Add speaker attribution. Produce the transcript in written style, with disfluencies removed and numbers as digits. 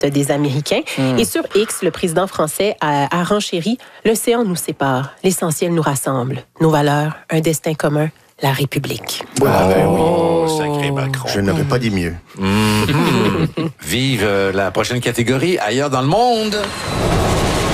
Speaker 1: des Américains. Et sur X, le président français a renchéri « L'océan nous sépare, l'essentiel nous rassemble. Nos valeurs, un destin commun, la République. »
Speaker 2: Sacré Macron.
Speaker 3: Je n'aurais pas dit mieux.
Speaker 2: Vive la prochaine catégorie, ailleurs dans le monde.